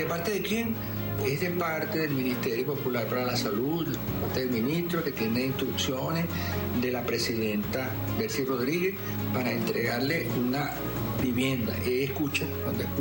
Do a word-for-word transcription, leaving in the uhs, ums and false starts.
¿De parte de quién? Es de parte del Ministerio Popular para la Salud, de parte del ministro que tiene instrucciones de la presidenta Delcy Rodríguez para entregarle una vivienda. Ella escucha, cuando escucha